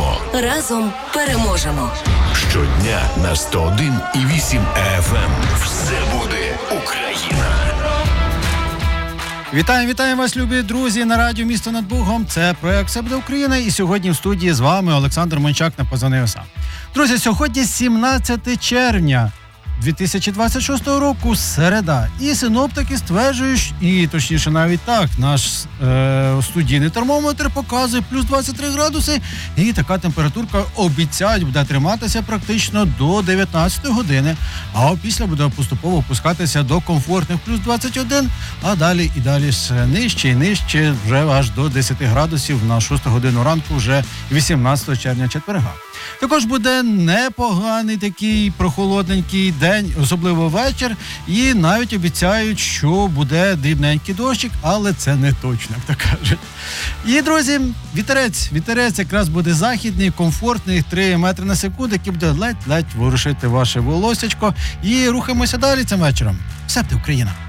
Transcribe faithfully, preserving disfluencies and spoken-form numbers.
переможемо. Разом переможемо. Щодня на сто один і вісім еф ем. Все буде Україна. Вітаємо, вітаємо вас, любі друзі, на радіо «Місто над Бугом». Це проект «Все буде Україна». І сьогодні в студії з вами Олександр Мончак на «Позвони сам». Друзі, сьогодні сімнадцяте червня дві тисячі двадцять шостого року, середа. І синоптики стверджують, і точніше навіть так, наш е, студійний термометр показує плюс двадцять три градуси. І така температурка, обіцяють, буде триматися практично до дев'ятнадцятої години. А опісля буде поступово опускатися до комфортних плюс двадцять один. А далі і далі нижче і нижче, вже аж до десяти градусів на шосту годину ранку, вже вісімнадцятого червня, четверга. Також буде непоганий такий прохолодненький день, особливо вечір, і навіть обіцяють, що буде дрібненький дощик, але це не точно, як то кажуть. І, друзі, вітерець, вітерець якраз буде західний, комфортний, три метри на секунду, який буде ледь-ледь ворушити ваше волоссячко. І рухаємося далі цим вечором. Все буде Україна!